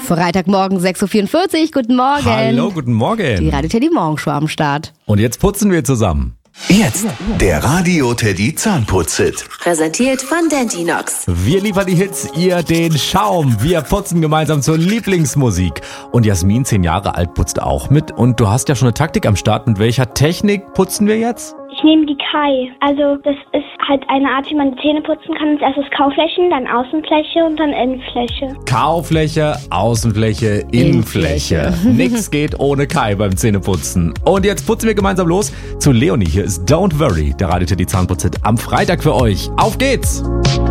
Freitagmorgen 6.44 Uhr, guten Morgen. Hallo, guten Morgen. Die Radio Teddy Morgenshow am Start. Und jetzt putzen wir zusammen. Jetzt der Radio Teddy Zahnputz-Hit. Präsentiert von Dentinox. Wir liefern die Hits, ihr den Schaum. Wir putzen gemeinsam zur Lieblingsmusik. Und Jasmin, 10 Jahre alt, putzt auch mit. Und du hast ja schon eine Taktik am Start. Mit welcher Technik putzen wir jetzt? Ich nehme die Kai. Also das ist halt eine Art, wie man die Zähne putzen kann. Als erstes Kauflächen, dann Außenfläche und dann Innenfläche. Kaufläche, Außenfläche, Innenfläche. Nix geht ohne Kai beim Zähneputzen. Und jetzt putzen wir gemeinsam los zu Leonie. Hier ist Don't Worry, der Radio Teddy Zahnputz-Hit am Freitag für euch. Auf geht's!